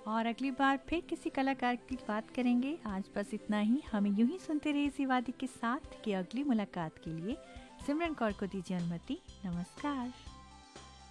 और अगली बार फिर किसी कलाकार की बात करेंगे। आज बस इतना ही। हमें यूं ही सुनते रहिए इसी वादे के साथ कि अगली मुलाकात के लिए सिमरन कौर को दीजिए अनुमति। नमस्कार।